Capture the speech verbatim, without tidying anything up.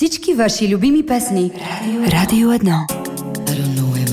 Всички ваши любими песни. Радио едно. I don't know